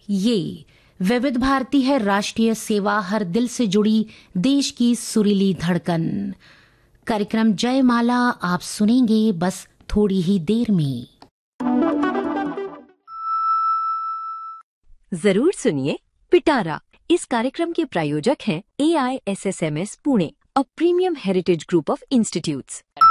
ये विविध भारती है, राष्ट्रीय सेवा, हर दिल से जुड़ी देश की सुरीली धड़कन। कार्यक्रम जयमाला आप सुनेंगे बस थोड़ी ही देर में। जरूर सुनिए पिटारा। इस कार्यक्रम के प्रायोजक हैं AISSMS Pune, a premium heritage group of institutes.